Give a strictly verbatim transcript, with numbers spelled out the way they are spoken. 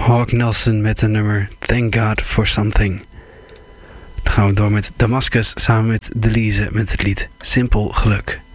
Hawk Nelson met de nummer Thank God for Something. Dan gaan we door met Damascus samen met Delise met het lied Simpel Geluk.